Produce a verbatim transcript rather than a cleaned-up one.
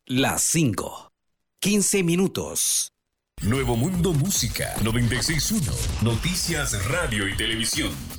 Las cinco. quince minutos. Nuevo Mundo Música noventa y seis punto uno. Noticias, radio y televisión.